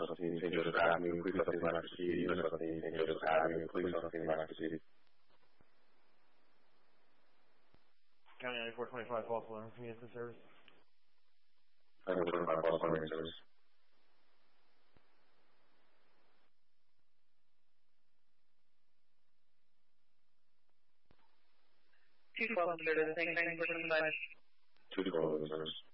15 St. Joseph Avenue, Police Officer Lancaster City, US 15 St. Joseph Avenue, Police Officer Lancaster City. County 9425, false alarm, community service. 9425, false alarm service. Two 12 service.